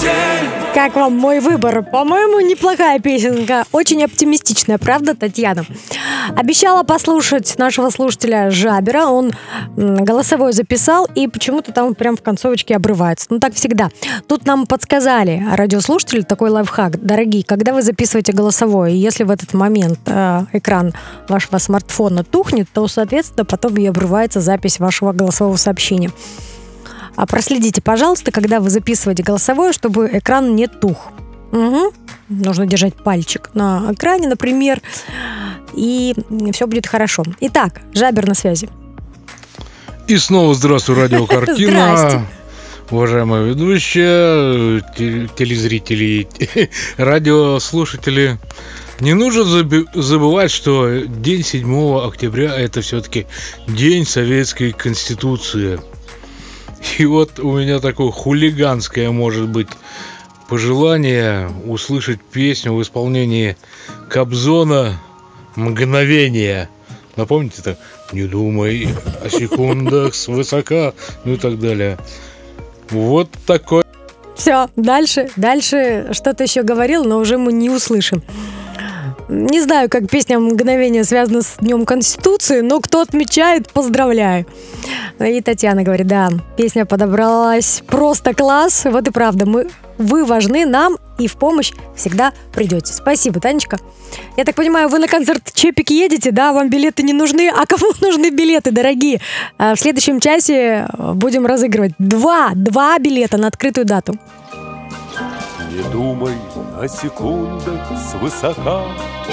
Как вам мой выбор? По-моему, неплохая песенка. Очень оптимистичная, правда, Татьяна? Обещала послушать нашего слушателя Жабера. Он голосовой записал, и почему-то там прям в концовочке обрывается. Ну, так всегда. Тут нам подсказали радиослушатели такой лайфхак. Дорогие, когда вы записываете голосовое, если в этот момент экран вашего смартфона тухнет, то, соответственно, потом и обрывается запись вашего голосового сообщения. А проследите, пожалуйста, когда вы записываете голосовое, чтобы экран не тух. Угу. Нужно держать пальчик на экране, например, и все будет хорошо. Итак, Жабер на связи. И снова здравствуй, радио «Картина». Уважаемые ведущие, телезрители, радиослушатели. Не нужно забывать, что день 7 октября – это все-таки День Советской Конституции. И вот у меня такое хулиганское, может быть, пожелание услышать песню в исполнении Кобзона «Мгновение». Напомните так? «Не думай о секундах свысока», ну и так далее. Вот такой. Все, дальше что-то еще говорил, но уже мы не услышим. Не знаю, как песня «Мгновение» связана с Днем Конституции, но кто отмечает, поздравляю. И Татьяна говорит, да, песня подобралась просто класс. Вот и правда, вы важны нам и в помощь всегда придете. Спасибо, Танечка. Я так понимаю, вы на концерт Чепик едете, да? Вам билеты не нужны? А кому нужны билеты, дорогие? В следующем часе будем разыгрывать два билета на открытую дату. Не думай о секундах свысока,